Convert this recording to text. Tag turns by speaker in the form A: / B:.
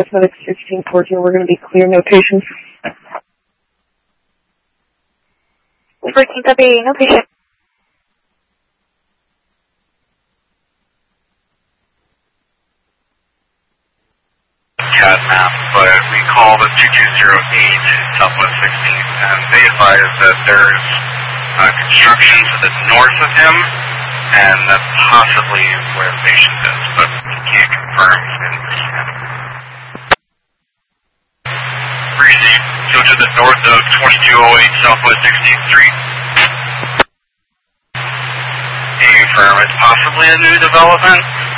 A: Medic 1614, we're going to be clear, no patients.
B: 14 copy, no patient.
C: CAD map, but we call the 2208 Southwest 16th, and they advise that there's construction to the north of him, and that's possibly where the patient is, but we can't confirm in rehab. Breezy, go to the north of 2208 Southwest 16th Street. Can you confirm it's possibly a new development?